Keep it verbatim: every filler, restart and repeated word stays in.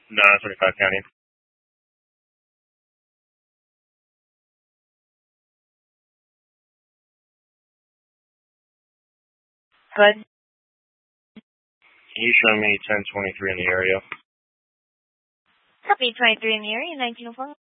No, thirty-five County. Good. Can you show me ten twenty-three in the area? Copy twenty-three in the area, nineteen oh four.